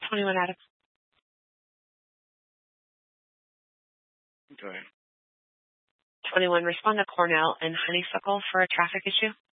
21 Adam. Okay. 21, respond to Cornell and Honeysuckle for a traffic issue.